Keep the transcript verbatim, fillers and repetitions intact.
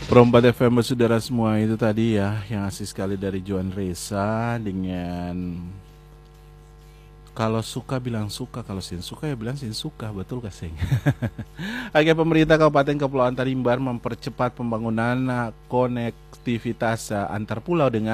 Perompat F M saudara semua, itu tadi ya yang asik sekali dari Joan Reza dengan kalau suka bilang suka, kalau sin suka ya bilang sin suka, betul gak sing? Agar pemerintah Kabupaten Kepulauan Tarimbar mempercepat pembangunan konektivitas antar pulau dengan